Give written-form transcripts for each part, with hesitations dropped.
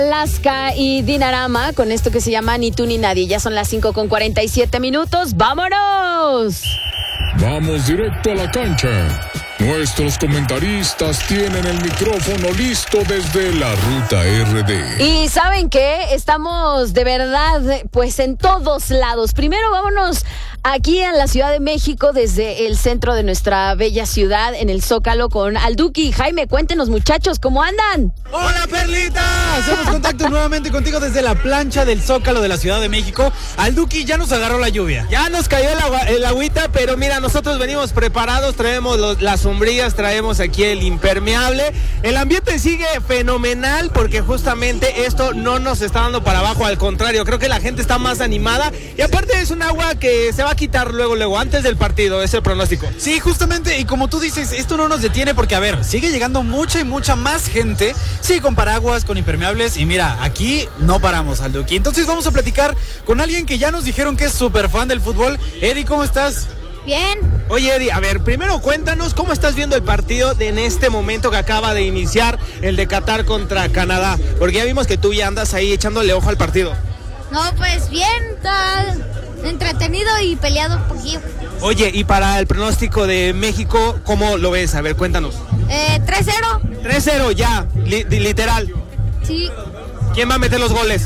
Alaska y Dinarama con esto que se llama Ni tú ni nadie. Ya son las 5:47. ¡Vámonos! Vamos directo a la cancha. Nuestros comentaristas tienen el micrófono listo desde la Ruta RD. Y ¿saben qué? Estamos de verdad pues en todos lados. Primero vámonos aquí a la Ciudad de México desde el centro de nuestra bella ciudad en el Zócalo con Alduki. Jaime, cuéntenos muchachos, ¿cómo andan? ¡Hola, Perlita! Hacemos contacto nuevamente contigo desde la plancha del Zócalo de la Ciudad de México. Alduki, ya nos agarró la lluvia. Ya nos cayó el agüita, pero mira, nosotros venimos preparados, traemos las sombrillas, traemos aquí el impermeable. El ambiente sigue fenomenal porque justamente esto no nos está dando para abajo, al contrario, creo que la gente está más animada y aparte es un agua que se va a quitar luego, antes del partido, es el pronóstico. Sí, justamente, y como tú dices, esto no nos detiene porque, a ver, sigue llegando mucha más gente, sí, con paraguas, con impermeables, y mira, aquí no paramos, Alduki. Entonces vamos a platicar con alguien que ya nos dijeron que es súper fan del fútbol. Eddie, ¿cómo estás? Bien. Oye, Eddie, a ver, primero cuéntanos cómo estás viendo el partido en este momento que acaba de iniciar el de Qatar contra Canadá, porque ya vimos que tú ya andas ahí echándole ojo al partido. No, pues bien, tal, entretenido y peleado un poquillo. Oye, y para el pronóstico de México, ¿cómo lo ves? A ver, cuéntanos. 3-0. 3-0 ya, literal. Sí. ¿Quién va a meter los goles?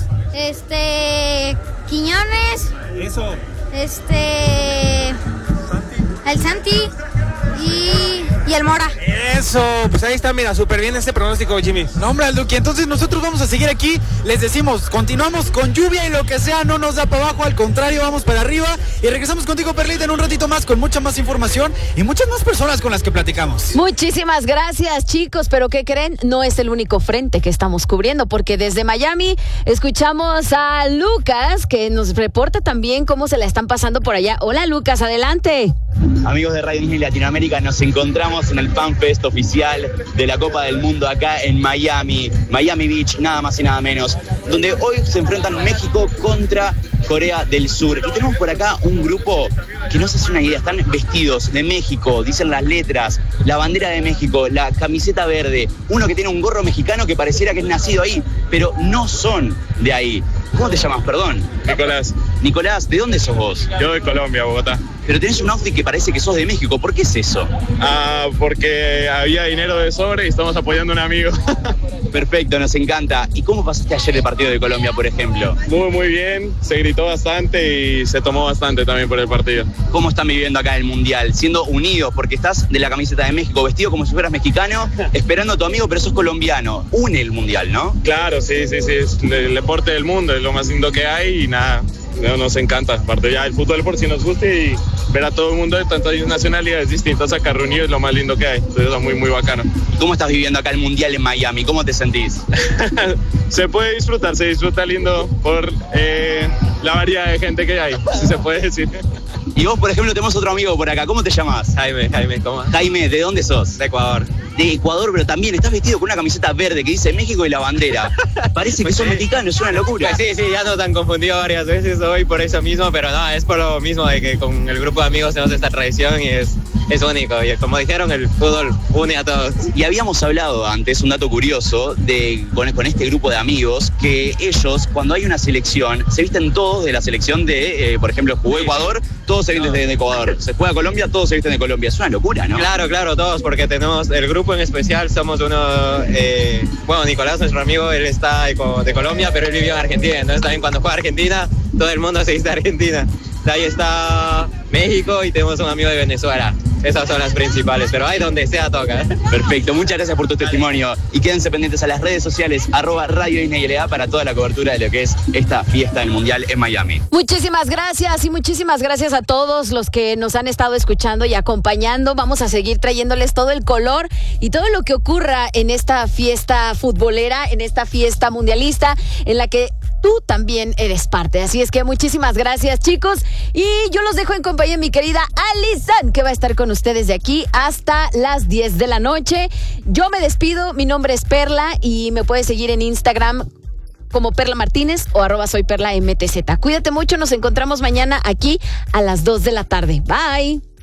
Quiñones. Eso. El Santi y el Mora. Eso, pues ahí está, mira, súper bien este pronóstico, Jimmy. No, hombre, Alduki, entonces nosotros vamos a seguir aquí. Les decimos, continuamos con lluvia y lo que sea no nos da para abajo, al contrario, vamos para arriba. Y regresamos contigo, Perlita, en un ratito más con mucha más información y muchas más personas con las que platicamos. Muchísimas gracias, chicos, pero ¿qué creen? No es el único frente que estamos cubriendo, porque desde Miami escuchamos a Lucas, que nos reporta también cómo se la están pasando por allá. Hola, Lucas, adelante. Amigos de Radio Disney Latinoamérica, nos encontramos en el Fan Fest oficial de la Copa del Mundo acá en Miami Beach, nada más y nada menos, donde hoy se enfrentan México contra Corea del Sur. Y tenemos por acá un grupo que no se hace una idea, están vestidos de México, dicen las letras, la bandera de México, la camiseta verde, uno que tiene un gorro mexicano que pareciera que es nacido ahí, pero no son de ahí. ¿Cómo te llamas, perdón? Nicolás, ¿de dónde sos vos? Yo de Colombia, Bogotá. Pero tenés un outfit que parece que sos de México, ¿por qué es eso? Porque había dinero de sobre y estamos apoyando a un amigo. Perfecto, nos encanta. ¿Y cómo pasaste ayer el partido de Colombia, por ejemplo? Muy bien, se gritó bastante y se tomó bastante también por el partido. ¿Cómo están viviendo acá el Mundial? Siendo unidos, porque estás de la camiseta de México, vestido como si fueras mexicano, esperando a tu amigo, pero sos colombiano. Une el Mundial, ¿no? Claro, sí, es el deporte del mundo, es lo más lindo que hay y nada, nos encanta. Aparte ya el fútbol por si nos gusta y ver a todo el mundo de tantas nacionalidades distintas acá reunidos es lo más lindo que hay, entonces es muy bacano. ¿Cómo estás viviendo acá el Mundial en Miami? ¿Cómo te sentís? Se puede disfrutar, se disfruta lindo por la variedad de gente que hay, si se puede decir. Y vos, por ejemplo, tenemos otro amigo por acá, ¿cómo te llamas? Jaime, ¿cómo? Jaime, ¿de dónde sos? De Ecuador. De Ecuador, pero también estás vestido con una camiseta verde que dice México y la bandera. Parece que sos mexicano, es una locura. Pues sí, ya nos han confundido varias veces hoy por eso mismo, pero no, es por lo mismo de que con el grupo de amigos tenemos esta tradición y es único. Y como dijeron, el fútbol une a todos. Y habíamos hablado antes, un dato curioso, con este grupo de amigos, que ellos, cuando hay una selección, se visten todos de la selección de, por ejemplo, jugó Ecuador, todos se visten de Ecuador. Se juega Colombia, todos se visten de Colombia. Es una locura, ¿no? Claro, todos, porque tenemos el grupo en especial, somos uno, Nicolás, nuestro amigo, él está de Colombia, pero él vivió en Argentina, entonces también cuando juega Argentina, todo el mundo se viste de Argentina. De ahí está México y tenemos un amigo de Venezuela. Esas son las principales, pero ahí donde sea toca. Perfecto, muchas gracias por tu testimonio. Y quédense pendientes a las redes sociales, @Radio Disney LA para toda la cobertura de lo que es esta fiesta del Mundial en Miami. Muchísimas gracias y muchísimas gracias a todos los que nos han estado escuchando y acompañando. Vamos a seguir trayéndoles todo el color y todo lo que ocurra en esta fiesta futbolera, en esta fiesta mundialista, en la que tú también eres parte. Así es que muchísimas gracias, chicos. Y yo los dejo en compañía de mi querida Alison, que va a estar con ustedes de aquí hasta las 10 de la noche. Yo me despido, mi nombre es Perla y me puedes seguir en Instagram como Perla Martínez o @soyperlamtz. Cuídate mucho, nos encontramos mañana aquí a las 2 de la tarde. Bye.